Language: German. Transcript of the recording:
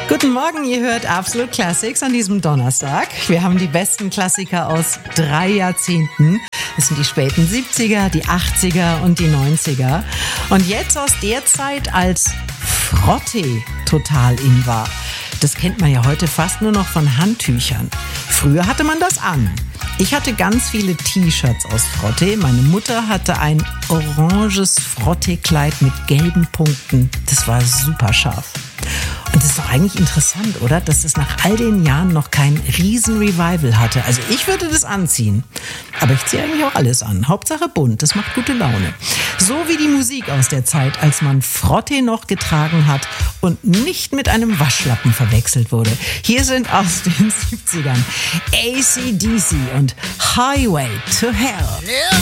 Guten Morgen, ihr hört Absolute Classics an diesem Donnerstag. Wir haben die besten Klassiker aus 3 Jahrzehnten. Das sind die späten 70er, die 80er und die 90er. Und jetzt aus der Zeit, als Frottee total in war. Das kennt man ja heute fast nur noch von Handtüchern. Früher hatte man das an. Ich hatte ganz viele T-Shirts aus Frottee. Meine Mutter hatte ein oranges Frottee-Kleid mit gelben Punkten. Das war super scharf. Und das ist doch eigentlich interessant, oder? Dass es nach all den Jahren noch kein Riesen-Revival hatte. Also ich würde das anziehen. Aber ich ziehe eigentlich auch alles an. Hauptsache bunt, das macht gute Laune. So wie die Musik aus der Zeit, als man Frottee noch getragen hat und nicht mit einem Waschlappen verwechselt wurde. Hier sind aus den 70ern AC/DC und Highway to Hell.